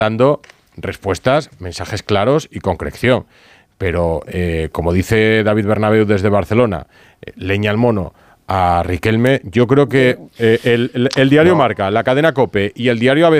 dando respuestas, mensajes claros y concreción. Pero, como dice David Bernabéu desde Barcelona, leña al mono a Riquelme, yo creo que el diario Marca, la cadena COPE y el diario ABC